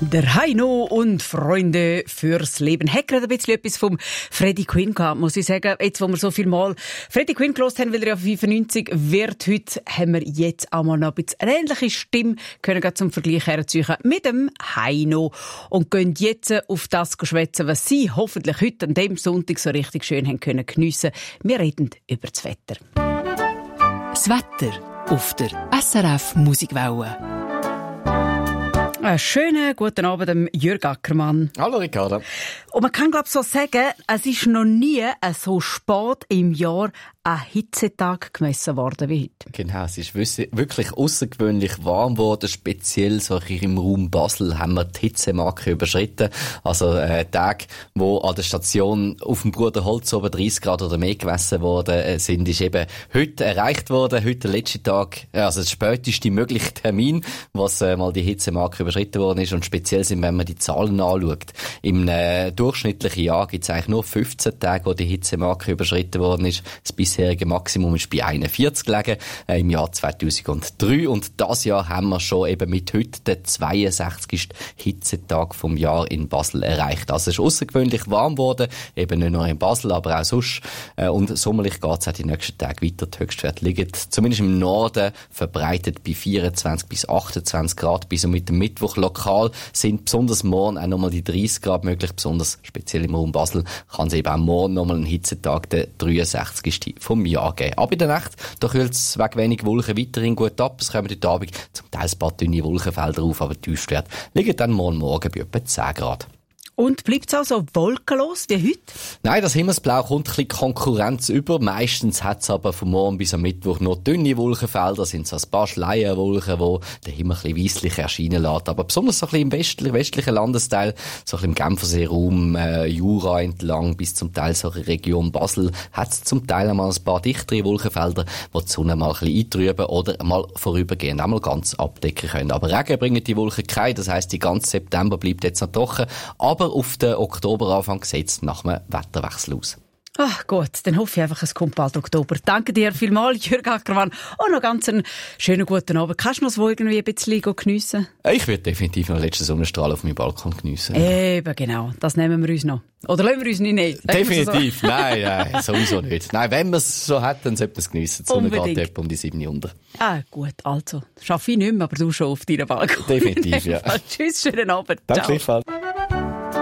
Der Heino und Freunde fürs Leben. Hat gerade ein bisschen etwas vom Freddie Quinn gehabt, muss ich sagen. Jetzt, wo wir so viel Mal Freddie Quinn gehört haben, weil er ja 95 wird heute, haben wir jetzt auch mal noch ein bisschen eine ähnliche Stimme, können wir zum Vergleich herziehen mit dem Heino. Und gehen jetzt auf das schwätzen, was Sie hoffentlich heute an dem Sonntag so richtig schön haben können geniessen. Wir reden über das Wetter. Das Wetter auf der SRF Musikwelle. Einen schönen guten Abend, dem Jürg Ackermann. Hallo Ricarda. Und man kann, glaube ich, so sagen, es ist noch nie so spät im Jahr ein Hitzetag gemessen worden wie heute. Genau, es ist wirklich außergewöhnlich warm geworden. Speziell so hier im Raum Basel haben wir die Hitzemarke überschritten. Also Tage, wo an der Station auf dem Bruderholz oben 30 Grad oder mehr gemessen worden sind, ist eben heute erreicht worden. Heute der letzte Tag, also der späteste mögliche Termin, was mal die Hitzemarke überschritten worden ist. Und speziell sind, wenn man die Zahlen anschaut. Im durchschnittlichen Jahr gibt es eigentlich nur 15 Tage, wo die Hitzemarke überschritten worden ist. Das bisherige Maximum ist bei 41 gelegen, im Jahr 2003. Und das Jahr haben wir schon eben mit heute den 62. Hitzetag vom Jahr in Basel erreicht. Also es ist außergewöhnlich warm geworden, eben nicht nur in Basel, aber auch sonst. Und sommerlich geht es auch die nächsten Tage weiter. Die Höchstwerte liegen zumindest im Norden verbreitet bei 24 bis 28 Grad. Bis und mit dem Mittwoch lokal sind besonders morgen auch nochmal die 30 Grad möglich. Besonders speziell im Raum Basel kann es eben auch morgen nochmal einen Hitzetag, der 63. vom Jahr geben. Aber in der Nacht, da kühlt es wegen wenig Wolken weiterhin gut ab. Es kommen heute Abend zum Teil ein paar dünne Wolkenfelder auf, aber die Tiefstwerte liegen dann morgen bei etwa 10 Grad. Und bleibt es auch so wolkenlos wie heute? Nein, das Himmelsblau kommt ein bisschen Konkurrenz über. Meistens hat es aber von morgen bis am Mittwoch noch dünne Wolkenfelder, sind so ein paar Schleierwolken, die den Himmel ein bisschen weisslich erscheinen lassen. Aber besonders so ein bisschen im westlichen Landesteil, so ein bisschen im Genfersee-Raum, Jura entlang, bis zum Teil so in der Region Basel, hat es zum Teil einmal ein paar dichtere Wolkenfelder, wo die Sonne mal ein bisschen eintrüben oder mal vorübergehend einmal ganz abdecken können. Aber Regen bringen die Wolken keine, das heisst, die ganze September bleibt jetzt noch trocken. Aber auf den Oktoberanfang sieht es nach einem Wetterwechsel aus. Ach gut, dann hoffe ich einfach, es kommt bald Oktober. Danke dir vielmals, Jürg Ackermann. Und noch ganz einen schönen guten Abend. Kannst du noch so irgendwie ein bisschen geniessen? Ich werde definitiv noch den letzten Sonnenstrahl auf meinem Balkon geniessen. Eben, genau. Das nehmen wir uns noch. Oder lassen wir uns nicht? Definitiv. So? Nein, sowieso nicht. Nein, wenn man es so hat, dann sollte man es geniessen. Die Sonne geht etwa um die 7 unter. Ah, gut, also. Schaffe ich nicht mehr, aber du schon auf deinem Balkon. Definitiv, ja. Tschüss, schönen Abend. Danke, Ciao.